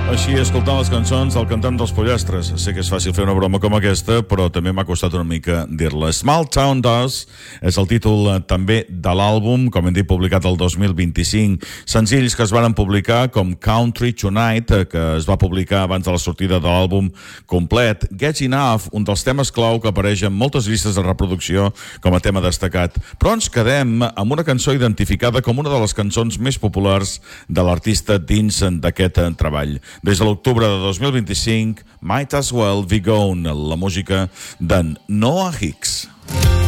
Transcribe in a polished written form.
Així, escoltant les cançons del cantant dels Pollastres. Sé que és fàcil fer una broma com aquesta, però també m'ha costat una mica dir-la. Small Town Does és el títol també de l'àlbum, com hem dit, publicat el 2025. Senzills que es van publicar com Country Tonight, que es va publicar abans de la sortida de l'àlbum complet. Get Enough, un dels temes clau que apareix en moltes llistes de reproducció com a tema destacat. Però ens quedem amb una cançó identificada com una de les cançons més populars de l'artista dins d'aquest treball. Des de l'octubre de 2025, Might As Well Be Gone, la música d'en Noah Hicks.